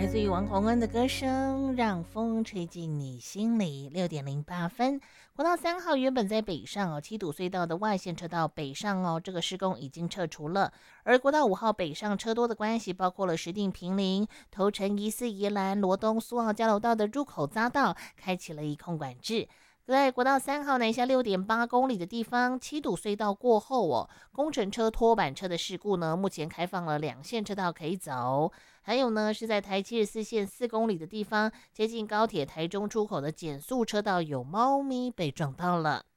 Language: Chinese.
来自于王洪恩的歌声，让风吹进你心里。6:08，国道3号原本在北上七堵隧道的外线车道北上这个施工已经撤除了。而国道5号北上车多的关系，包括了石碇坪林、头城宜四宜兰、罗东苏澳交流道的入口匝道开启了一空管制。在国道3号南下6.8公里的地方，七堵隧道过后工程车拖板车的事故呢，目前开放了2线车道可以走。还有呢，是在台74线4公里的地方，接近高铁台中出口的减速车道有猫咪被撞到了。